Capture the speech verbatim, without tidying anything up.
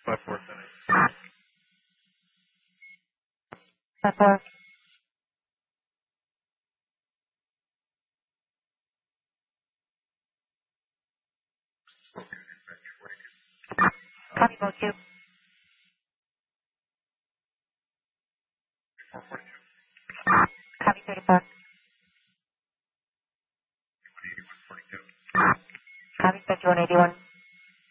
five four seven. five four. Copy both two. four forty-two. Copy thirty-four. one eighty-one forty-two. Copy fifty-one eighty-one.